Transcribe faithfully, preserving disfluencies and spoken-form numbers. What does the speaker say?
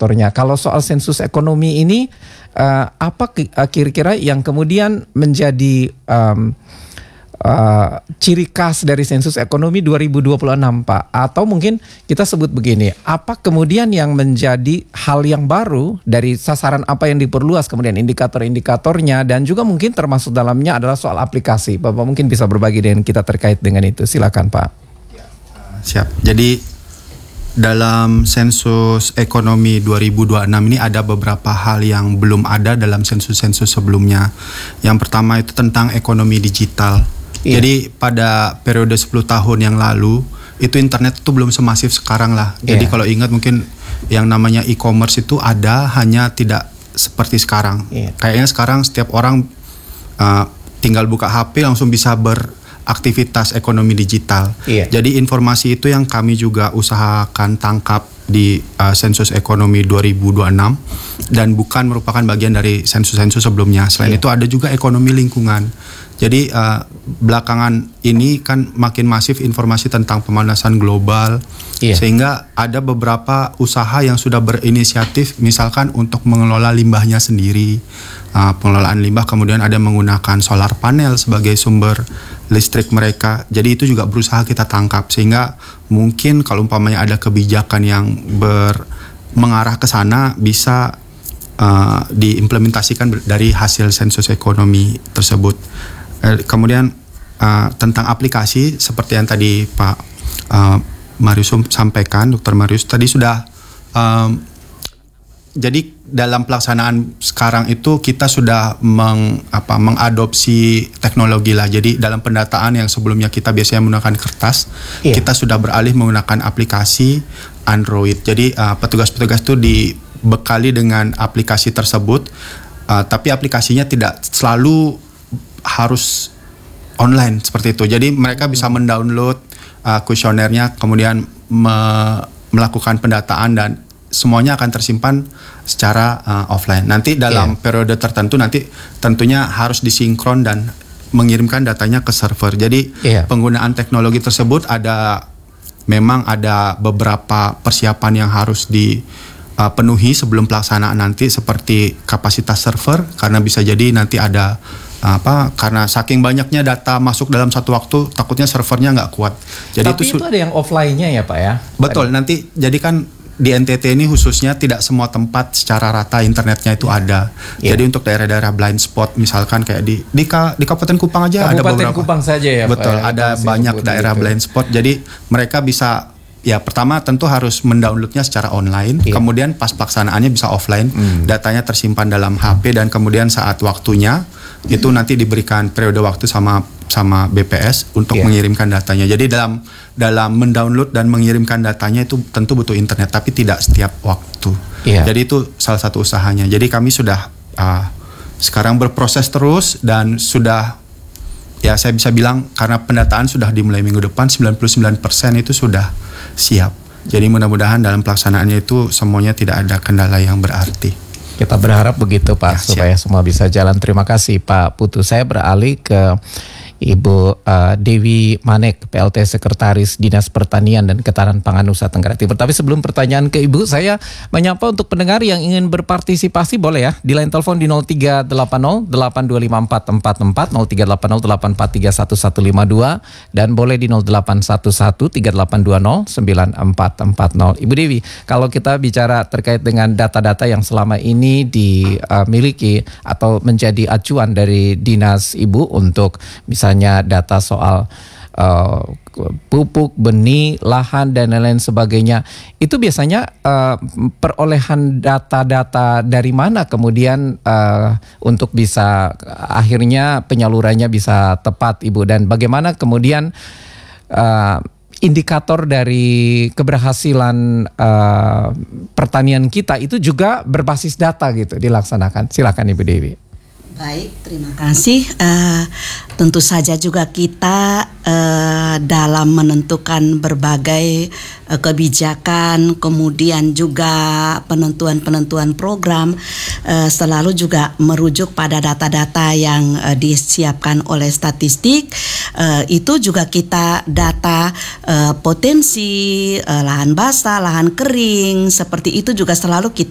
indikatornya. Kalau soal sensus ekonomi ini, uh, apa kira-kira yang kemudian menjadi um, Uh, ciri khas dari sensus ekonomi dua ribu dua puluh enam, Pak? Atau mungkin kita sebut begini, apa kemudian yang menjadi hal yang baru dari sasaran apa yang diperluas, kemudian indikator-indikatornya, dan juga mungkin termasuk dalamnya adalah soal aplikasi. Bapak mungkin bisa berbagi dengan kita terkait dengan itu. Silakan, Pak. Siap. Jadi dalam sensus ekonomi dua ribu dua puluh enam ini ada beberapa hal yang belum ada dalam sensus-sensus sebelumnya. Yang pertama itu tentang ekonomi digital. Iya. Jadi pada periode sepuluh tahun yang lalu itu internet itu belum semasif sekarang lah. Jadi iya. Kalau ingat mungkin yang namanya e-commerce itu ada, hanya tidak seperti sekarang. Iya. Kayaknya sekarang setiap orang uh, tinggal buka H P langsung bisa beraktivitas ekonomi digital. Iya. Jadi informasi itu yang kami juga usahakan tangkap di uh, sensus ekonomi dua ribu dua puluh enam dan bukan merupakan bagian dari sensus-sensus sebelumnya. Selain iya. itu ada juga ekonomi lingkungan. Jadi uh, belakangan ini kan makin masif informasi tentang pemanasan global, iya. sehingga ada beberapa usaha yang sudah berinisiatif, misalkan untuk mengelola limbahnya sendiri, uh, pengelolaan limbah, kemudian ada menggunakan solar panel sebagai sumber listrik mereka. Jadi itu juga berusaha kita tangkap, sehingga mungkin kalau umpamanya ada kebijakan yang ber mengarah ke sana bisa uh, diimplementasikan dari hasil sensus ekonomi tersebut. Kemudian uh, tentang aplikasi seperti yang tadi Pak uh, Marius sampaikan, Dokter Marius tadi sudah um, jadi dalam pelaksanaan sekarang itu kita sudah meng, apa, mengadopsi teknologi lah. Jadi dalam pendataan yang sebelumnya kita biasanya menggunakan kertas, iya. kita sudah beralih menggunakan aplikasi Android. Jadi uh, petugas-petugas itu dibekali dengan aplikasi tersebut, uh, tapi aplikasinya tidak selalu harus online seperti itu. Jadi mereka bisa mendownload uh, kuesionernya, kemudian me- melakukan pendataan dan semuanya akan tersimpan secara uh, offline. Nanti dalam yeah. periode tertentu nanti tentunya harus disinkron dan mengirimkan datanya ke server. Jadi yeah. penggunaan teknologi tersebut ada memang ada beberapa persiapan yang harus dipenuhi sebelum pelaksanaan nanti, seperti kapasitas server, karena bisa jadi nanti ada apa karena saking banyaknya data masuk dalam satu waktu, takutnya servernya nggak kuat. Jadi Tapi itu, itu ada yang offline-nya ya Pak ya? Betul. Tadi. Nanti jadi kan di N T T ini khususnya tidak semua tempat secara rata internetnya itu ada. Yeah. Jadi untuk daerah-daerah blind spot misalkan kayak di di, di Kabupaten Kupang aja Kabupaten ada beberapa. Kabupaten Kupang saja ya Betul. Pak, ada ya, banyak daerah itu. blind spot. Jadi mereka bisa. Ya pertama tentu harus mendownloadnya secara online, yeah. kemudian pas pelaksanaannya bisa offline, mm. datanya tersimpan dalam H P dan kemudian saat waktunya mm. itu nanti diberikan periode waktu sama sama B P S untuk yeah. mengirimkan datanya. Jadi dalam dalam mendownload dan mengirimkan datanya itu tentu butuh internet, tapi tidak setiap waktu. Yeah. Jadi itu salah satu usahanya. Jadi kami sudah uh, sekarang berproses terus dan sudah, ya saya bisa bilang karena pendataan sudah dimulai minggu depan, sembilan puluh sembilan persen itu sudah siap. Jadi mudah-mudahan dalam pelaksanaannya itu semuanya tidak ada kendala yang berarti. Kita berharap begitu Pak, ya, supaya semua bisa jalan. Terima kasih Pak Putu. Saya beralih ke Ibu uh, Dewi Manek, P L T Sekretaris Dinas Pertanian dan Ketahanan Pangan Nusa Tenggara Timur. Tapi sebelum pertanyaan ke Ibu, saya menyapa untuk pendengar yang ingin berpartisipasi, boleh ya, di line telepon di nol tiga delapan nol delapan dua lima empat empat empat, nol tiga delapan nol delapan empat tiga satu satu lima dua, dan boleh di nol delapan satu satu tiga delapan dua nol sembilan empat empat nol. Ibu Dewi, kalau kita bicara terkait dengan data-data yang selama ini dimiliki atau menjadi acuan dari dinas Ibu untuk misalnya data soal uh, pupuk, benih, lahan dan lain-lain sebagainya, itu biasanya uh, perolehan data-data dari mana kemudian uh, untuk bisa akhirnya penyalurannya bisa tepat Ibu, dan bagaimana kemudian uh, indikator dari keberhasilan uh, pertanian kita itu juga berbasis data gitu dilaksanakan. Silakan Ibu Dewi. Baik, terima kasih. Uh, tentu saja juga kita uh, dalam menentukan berbagai uh, kebijakan, kemudian juga penentuan-penentuan program, uh, selalu juga merujuk pada data-data yang uh, disiapkan oleh statistik. Uh, itu juga kita data uh, potensi uh, lahan basah, lahan kering, seperti itu juga selalu kita